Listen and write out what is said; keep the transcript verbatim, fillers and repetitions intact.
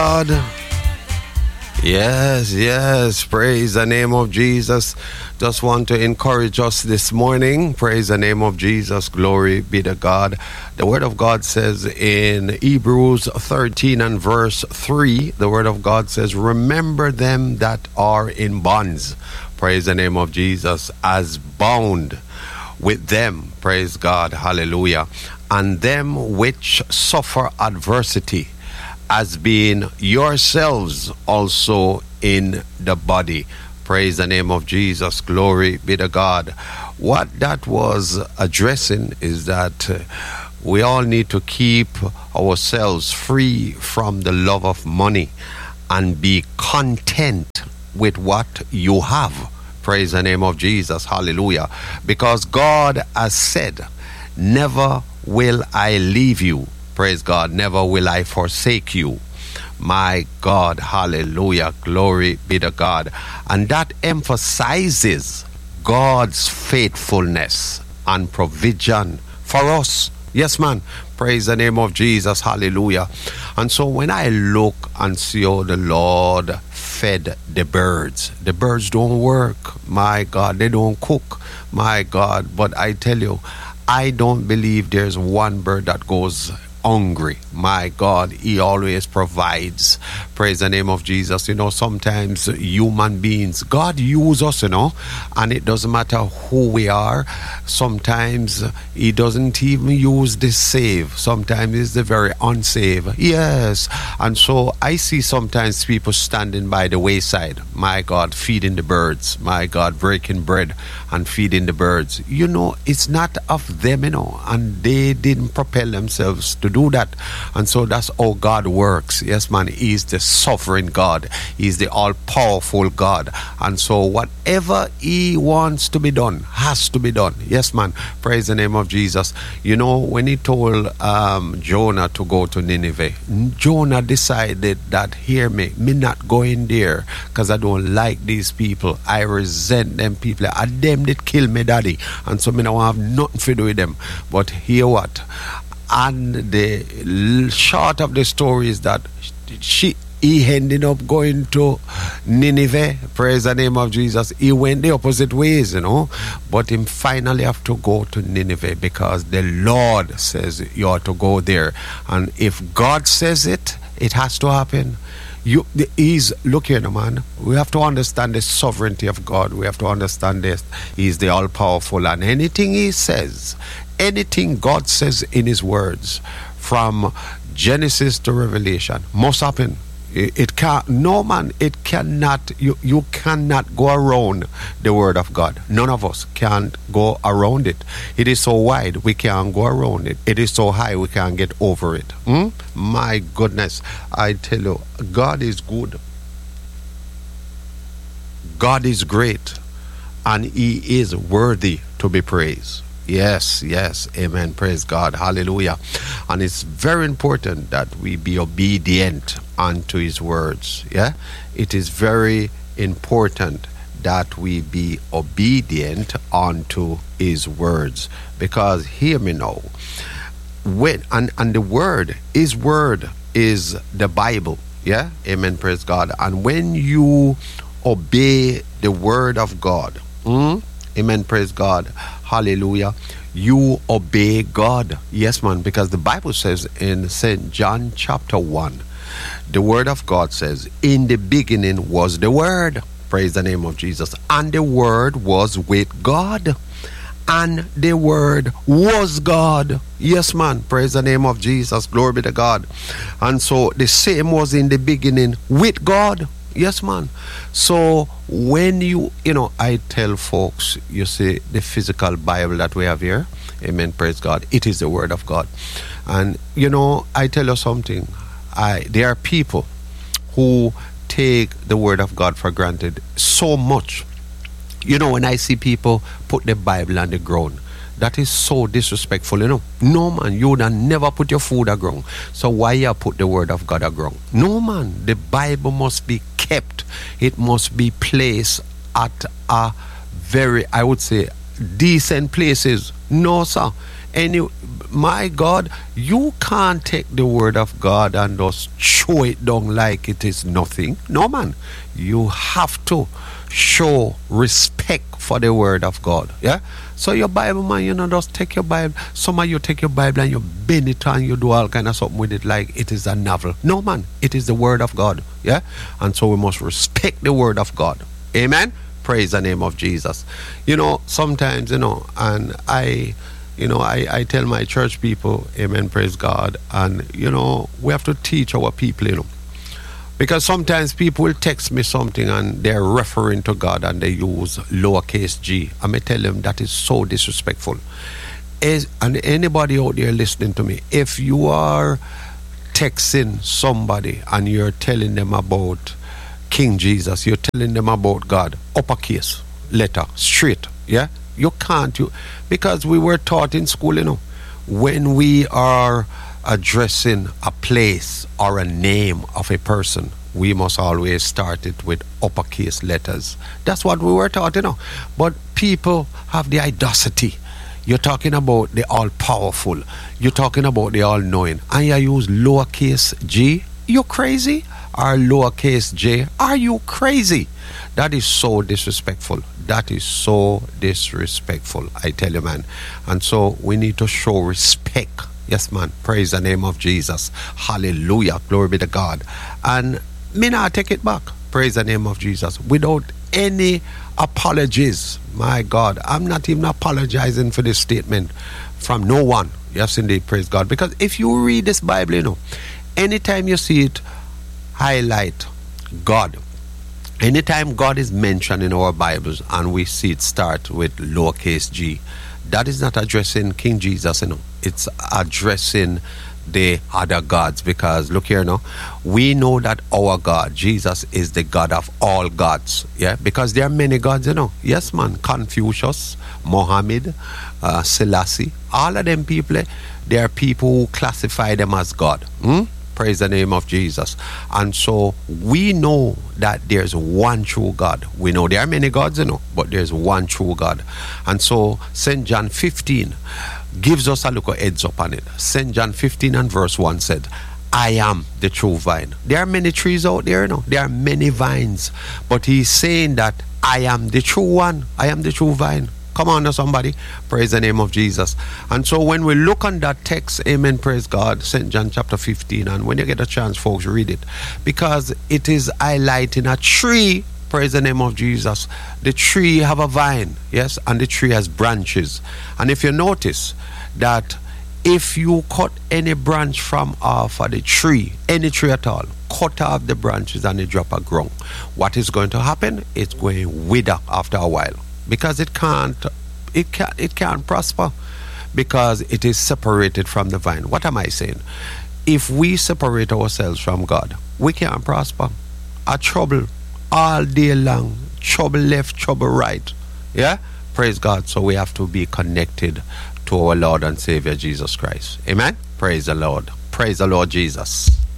God. Yes, yes, praise the name of Jesus. Just want to encourage us this morning. Praise the name of Jesus. Glory be to God. The word of God says in Hebrews thirteen and verse three, the word of God says, remember them that are in bonds. Praise the name of Jesus, as bound with them. Praise God. Hallelujah. And them which suffer adversity, as being yourselves also in the body. Praise the name of Jesus. Glory be to God. What that was addressing is that uh, we all need to keep ourselves free from the love of money and be content with what you have. Praise the name of Jesus. Hallelujah. Because God has said, never will I leave you. Praise God. Never will I forsake you. My God. Hallelujah. Glory be to God. And that emphasizes God's faithfulness and provision for us. Yes, man. Praise the name of Jesus. Hallelujah. And so when I look and see how the Lord fed the birds, the birds don't work. My God. They don't cook. My God. But I tell you, I don't believe there's one bird that goes hungry. My God, he always provides. Praise the name of Jesus. You know, sometimes human beings, God uses us, you know, and it doesn't matter who we are. Sometimes he doesn't even use the saved. Sometimes it's the very unsaved. Yes. And so I see sometimes people standing by the wayside, my God, feeding the birds, my God, breaking bread and feeding the birds. You know, it's not of them, you know, and they didn't propel themselves to do that. And so that's how God works. Yes, man. He's the sovereign God. He's the all-powerful God. And so whatever he wants to be done has to be done. Yes, man. Praise the name of Jesus. You know, when he told um, Jonah to go to Nineveh, Jonah decided that, hear me, me not going there because I don't like these people. I resent them people. I them that kill me daddy. And so me don't have nothing to do with them. But hear what? And the short of the story is that she he ended up going to Nineveh. Praise the name of Jesus. He went the opposite ways, you know. But him finally have to go to Nineveh because the Lord says you ought to go there. And if God says it, it has to happen. You, the, he's, look here, man. We have to understand the sovereignty of God. We have to understand this. He's the all-powerful, and anything he says, anything God says in his words, from Genesis to Revelation, must happen. It, it can't, no man, it cannot, you, you cannot go around the word of God. None of us can go around it. It is so wide, we can't go around it. It is so high, we can't get over it. Hmm? My goodness, I tell you, God is good. God is great, and he is worthy to be praised. Yes, yes, amen, praise God, hallelujah. And it's very important that we be obedient unto his words. Yeah, it is very important that we be obedient unto his words, because hear me now, when and, and the word, his word is the Bible. Yeah, amen, praise God. And when you obey the word of God, hmm? Amen, praise God, hallelujah, you obey God. Yes, man, because the Bible says in Saint John chapter one, the word of God says, in the beginning was the word. Praise the name of Jesus. And the word was with God, and the word was God. Yes, man, praise the name of Jesus. Glory be to God. And so the same was in the beginning with God. Yes, man. So when you, you know, I tell folks, you see, the physical Bible that we have here, amen, praise God, it is the word of God. And, you know, I tell you something, I there are people who take the word of God for granted so much. You know, when I see people put the Bible on the ground, that is so disrespectful, you know. No, man, you would have never put your food on ground. So why you put the word of God on ground? No, man, the Bible must be kept. It must be placed at a very, I would say, decent places. No, sir. Any, my God, you can't take the word of God and just show it down like it is nothing. No, man. You have to show respect for the word of God. Yeah. So your Bible, man, you know, just take your Bible. Some of you take your Bible and you bend it and you do all kind of something with it like it is a novel. No, man, it is the word of God. Yeah. And so we must respect the word of God. Amen. Praise the name of Jesus. You know, sometimes, you know, and I, you know, I, I tell my church people, amen, praise God. And, you know, we have to teach our people, you know. Because sometimes people will text me something and they're referring to God and they use lowercase g. I may tell them that is so disrespectful. Is, and anybody out there listening to me, if you are texting somebody and you're telling them about King Jesus, you're telling them about God, uppercase, letter, straight, yeah? You can't, you, because we were taught in school, you know, when we are addressing a place or a name of a person, we must always start it with uppercase letters. That's what we were taught, you know. But people have the audacity. You're talking about the all-powerful. You're talking about the all-knowing. And you use lowercase g? You crazy? Or lowercase j? Are you crazy? That is so disrespectful. That is so disrespectful, I tell you, man. And so we need to show respect. Yes, man. Praise the name of Jesus. Hallelujah. Glory be to God. And me not take it back. Praise the name of Jesus. Without any apologies. My God. I'm not even apologizing for this statement from no one. Yes, indeed. Praise God. Because if you read this Bible, you know, anytime you see it highlight God, anytime God is mentioned in our Bibles and we see it start with lowercase g, that is not addressing King Jesus, you know. It's addressing the other gods. Because look here now, we know that our God, Jesus, is the God of all gods. Yeah, because there are many gods, you know. Yes, man. Confucius, Mohammed, uh, Selassie, all of them people, eh, they are people who classify them as God. Hmm? Praise the name of Jesus. And so we know that there's one true God. We know there are many gods, you know, but there's one true God. And so Saint John fifteen gives us a little heads up on it. Saint John fifteen and verse one said, I am the true vine. There are many trees out there, you know. There are many vines. But he's saying that I am the true one. I am the true vine. Come on now, somebody. Praise the name of Jesus. And so when we look on that text, amen, praise God, Saint John chapter fifteen, and when you get a chance, folks, read it. Because it is highlighting a tree, praise the name of Jesus. The tree have a vine, yes, and the tree has branches. And if you notice that if you cut any branch from off of the tree, any tree at all, cut off the branches and they drop a ground, what is going to happen? It's going to wither after a while. Because it can't, it can't, it can't prosper, because it is separated from the vine. What am I saying? If we separate ourselves from God, we can't prosper. A trouble all day long, trouble left, trouble right. Yeah, praise God. So we have to be connected to our Lord and Savior Jesus Christ. Amen. Praise the Lord. Praise the Lord Jesus.